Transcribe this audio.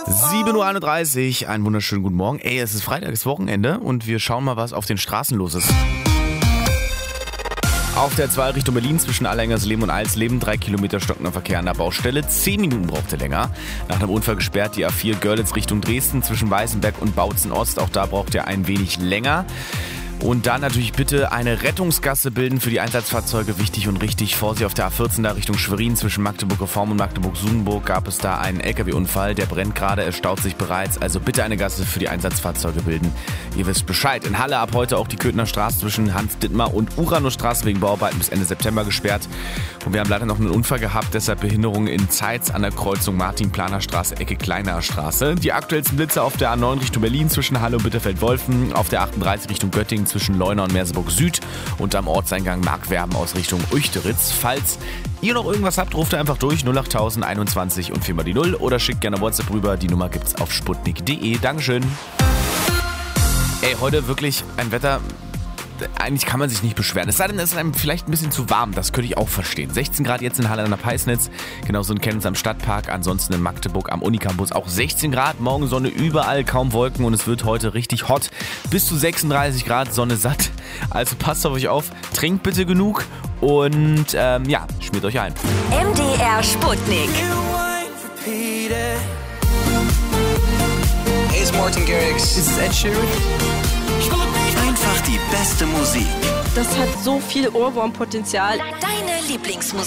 7:31 Uhr, einen wunderschönen guten Morgen. Ey, es ist Freitag, es ist Wochenende und wir schauen mal, was auf den Straßen los ist. Auf der 2 Richtung Berlin zwischen Allengersleben und Alsleben 3 Kilometer stockender Verkehr an der Baustelle. 10 Minuten brauchte länger. Nach einem Unfall gesperrt die A4 Görlitz Richtung Dresden zwischen Weißenberg und Bautzen Ost. Auch da braucht ihr ein wenig länger. Und dann natürlich bitte eine Rettungsgasse bilden für die Einsatzfahrzeuge. Wichtig und richtig. Vor Sie auf der A14 da Richtung Schwerin zwischen Magdeburg-Reform und Magdeburg-Sudenburg gab es da einen LKW-Unfall. Der brennt gerade, es staut sich bereits. Also bitte eine Gasse für die Einsatzfahrzeuge bilden. Ihr wisst Bescheid. In Halle ab heute auch die Köthener Straße zwischen Hans-Dittmar und Uranusstraße wegen Bauarbeiten bis Ende September gesperrt. Und wir haben leider noch einen Unfall gehabt, deshalb Behinderungen in Zeitz an der Kreuzung Martin-Planer-Straße, Ecke Kleiner Straße. Die aktuellsten Blitze auf der A9 Richtung Berlin zwischen Halle und Bitterfeld-Wolfen, auf der 38 Richtung Göttingen zwischen Leuna und Merseburg Süd und am Ortseingang Markwerben aus Richtung Uechteritz. Falls ihr noch irgendwas habt, ruft einfach durch 08000 21 und 4 mal die 0 oder schickt gerne WhatsApp rüber. Die Nummer gibt's auf sputnik.de. Dankeschön. Ey, heute wirklich ein Wetter. Eigentlich kann man sich nicht beschweren. Es sei denn, es ist einem vielleicht ein bisschen zu warm. Das könnte ich auch verstehen. 16 Grad jetzt in Halle an der Peisnitz. Genauso in Chemnitz am Stadtpark. Ansonsten in Magdeburg am Unicampus auch 16 Grad. Morgen Sonne überall, kaum Wolken. Und es wird heute richtig hot. Bis zu 36 Grad, Sonne satt. Also passt auf euch auf. Trinkt bitte genug. Und schmiert euch ein. MDR Sputnik. Hey, it's Martin Garrix. This is Ed Sheeran. Einfach die beste Musik. Das hat so viel Ohrwurmpotenzial. Deine Lieblingsmusik.